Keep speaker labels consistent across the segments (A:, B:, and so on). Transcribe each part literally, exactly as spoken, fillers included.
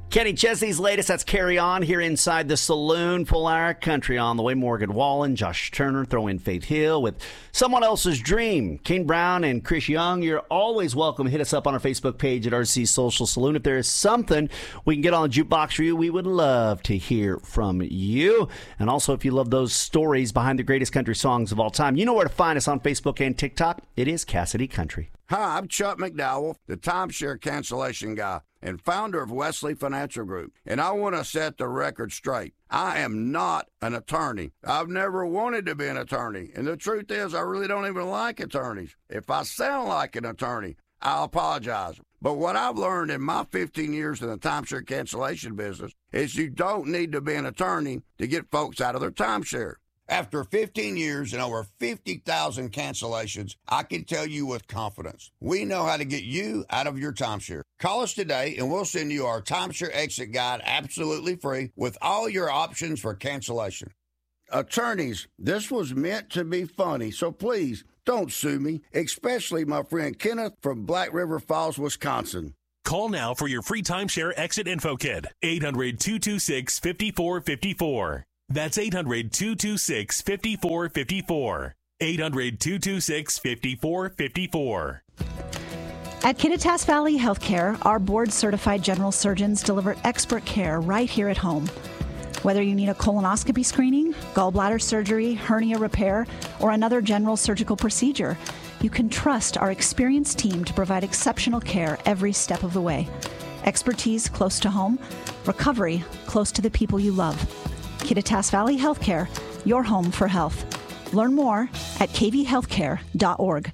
A: Kenny Chesney's latest, that's Carry On here inside the saloon. Full hour country on the way. Morgan Wallen, Josh Turner, throw in Faith Hill with Someone Else's Dream. Kane Brown and Chris Young, you're always welcome. Hit us up on our Facebook page at R C Social Saloon. If there is something we can get on the jukebox for you, we would love to hear from you. And also, if you love those stories behind the greatest country songs of all time, you know where to find us on Facebook and TikTok. It is Cassidy Country.
B: Hi, I'm Chuck McDowell, the timeshare cancellation guy and founder of Wesley Financial Group, and I want to set the record straight. I am not an attorney. I've never wanted to be an attorney, and the truth is I really don't even like attorneys. If I sound like an attorney, I apologize. But what I've learned in my fifteen years in the timeshare cancellation business is you don't need to be an attorney to get folks out of their timeshare. After fifteen years and over fifty thousand cancellations, I can tell you with confidence, we know how to get you out of your timeshare. Call us today and we'll send you our timeshare exit guide absolutely free with all your options for cancellation. Attorneys, this was meant to be funny, so please don't sue me, especially my friend Kenneth from Black River Falls, Wisconsin.
C: Call now for your free timeshare exit info kit. eight hundred, two two six, five four five four. That's eight hundred, two two six, five four five four. eight hundred, two two six, five four five four.
D: At Kittitas Valley Healthcare, our board-certified general surgeons deliver expert care right here at home. Whether you need a colonoscopy screening, gallbladder surgery, hernia repair, or another general surgical procedure, you can trust our experienced team to provide exceptional care every step of the way. Expertise close to home, recovery close to the people you love. Kittitas Valley Healthcare, your home for health. Learn more at k v healthcare dot org.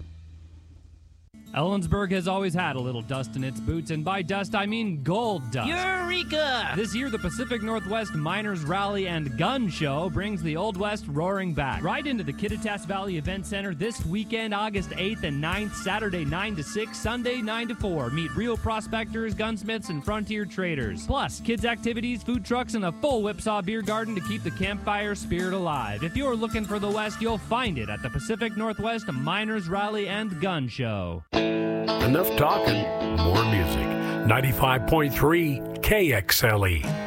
E: Ellensburg has always had a little dust in its boots, and by dust, I mean gold dust.
F: Eureka!
E: This year, the Pacific Northwest Miners Rally and Gun Show brings the Old West roaring back. Right into the Kittitas Valley Event Center this weekend, August eighth and ninth, Saturday nine to six, Sunday nine to four. Meet real prospectors, gunsmiths, and frontier traders. Plus, kids' activities, food trucks, and a full Whipsaw beer garden to keep the campfire spirit alive. If you're looking for the West, you'll find it at the Pacific Northwest Miners Rally and Gun Show.
G: Enough talking, more music. ninety-five point three K X L E.